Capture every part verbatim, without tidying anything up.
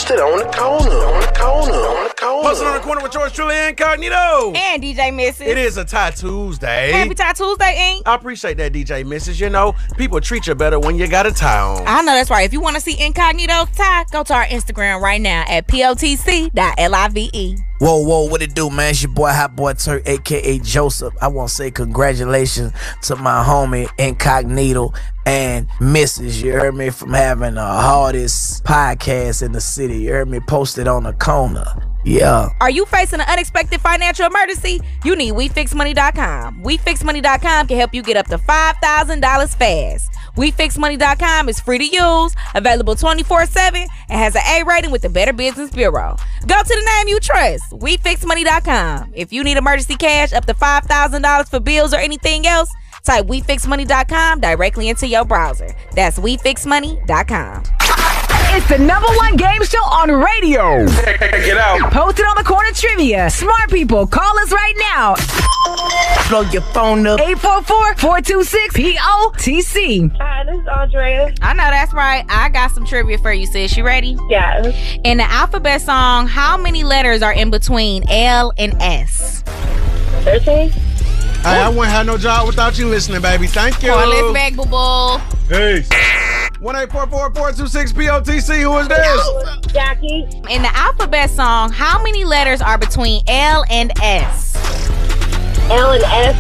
Posted on the corner, on the corner, on the corner. Posted on the corner with George Truly Incognito. And D J Missus. It is a Tie Tuesday. Happy Tie Tuesday, Ink. I appreciate that, D J Missus. You know, people treat you better when you got a tie on. I know that's right. If you want to see Incognito tie, go to our Instagram right now at P O T C dot live. Whoa, whoa, what it do, man? It's your boy, Hot Boy Turk, a k a. Joseph. I want to say congratulations to my homie Incognito and Missus You heard me, from having the hardest podcast in the city. You heard me, posted on the corner. Yeah. Are you facing an unexpected financial emergency? You need We Fix Money dot com. We Fix Money dot com can help you get up to five thousand dollars fast. We Fix Money dot com is free to use, available twenty-four seven, and has an A rating with the Better Business Bureau. Go to the name you trust, We Fix Money dot com. If you need emergency cash up to five thousand dollars for bills or anything else, type We Fix Money dot com directly into your browser. That's We Fix Money dot com. It's the number one game show on radio. Check it out. Posted on the corner trivia. Smart people, call us right now. Plug your phone up. eight four four, four two six, P O T C. Hi, this is Andrea. I know that's right. I got some trivia for you, sis. You ready? Yes. In the alphabet song, how many letters are in between L and S? thirteen. Hey, I wouldn't have no job without you listening, baby. Thank you. Call us back, boo-boo. Peace. one eight four four, four two six, P O T C. Who is this? Jackie. In the alphabet song, how many letters are between L and S? L and S.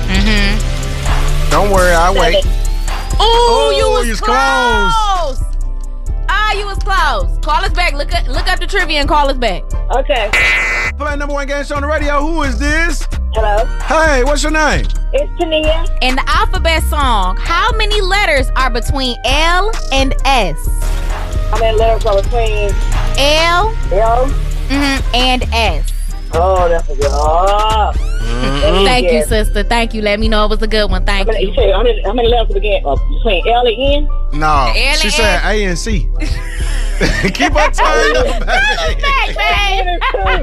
Mm-hmm. Don't worry, I'll wait. Ooh, Oh, you was you was close. Ah, you was close. Call us back. Look up, look up the trivia and call us back. Okay. Playing number one game show on the radio. Who is this? Hello. Hey, what's your name? It's Tania. In the alphabet song, how many letters are between L and S? I'm in letters are between L L. mm-hmm, and S. Oh, that's a good. Oh. Mm-hmm. Thank you, sister. Thank you. Let me know it was a good one. Thank How many, you. you say, how many, how many letters begin uh, between L and N? No, L she and said S. A and C. Keep on turning up, baby. Back, babe.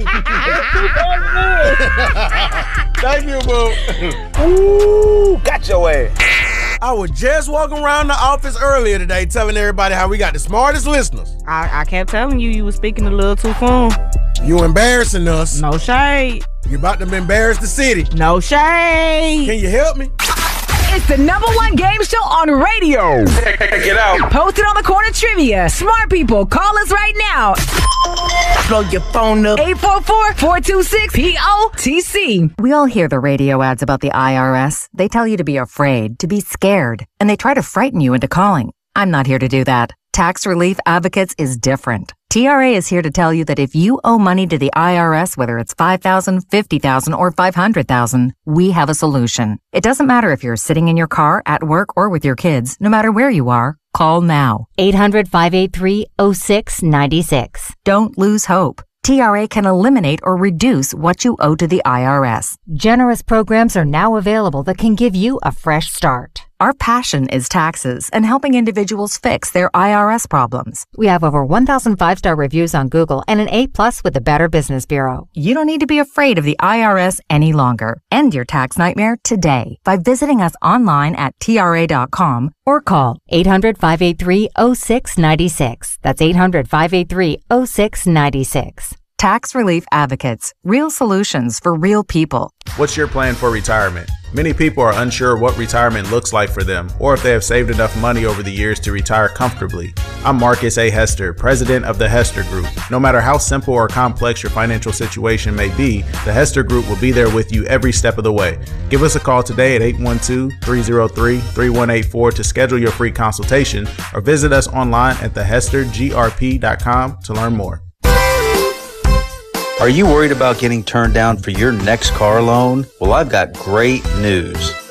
Thank you, boo. Ooh, got your ass. I was just walking around the office earlier today telling everybody how we got the smartest listeners. I, I kept telling you you was speaking a little too soon. You embarrassing us. No shade. You about to embarrass the city. No shade. Can you help me? It's the number one game show on radio. Check it out. Posted on the corner trivia. Smart people, call us right now. Plug your phone up. eight four four, four two six, P O T C. We all hear the radio ads about the I R S. They tell you to be afraid, to be scared, and they try to frighten you into calling. I'm not here to do that. Tax Relief Advocates is different. T R A is here to tell you that if you owe money to the I R S, whether it's five thousand dollars, fifty thousand dollars, or five hundred thousand dollars, we have a solution. It doesn't matter if you're sitting in your car, at work, or with your kids. No matter where you are, call now. eight hundred, five eight three, oh six nine six. Don't lose hope. T R A can eliminate or reduce what you owe to the I R S. Generous programs are now available that can give you a fresh start. Our passion is taxes and helping individuals fix their I R S problems. We have over one thousand five-star reviews on Google and an A plus with the Better Business Bureau. You don't need to be afraid of the I R S any longer. End your tax nightmare today by visiting us online at T R A dot com Or call eight hundred, five eight three, oh six nine six. That's eight hundred, five eight three, oh six nine six. Tax Relief Advocates. Real solutions for real people. What's your plan for retirement? Many people are unsure what retirement looks like for them, or if they have saved enough money over the years to retire comfortably. I'm Marcus A. Hester, president of the Hester Group. No matter how simple or complex your financial situation may be, the Hester Group will be there with you every step of the way. Give us a call today at eight one two, three oh three, three one eight four to schedule your free consultation, or visit us online at the hester g r p dot com to learn more. Are you worried about getting turned down for your next car loan? Well, I've got great news.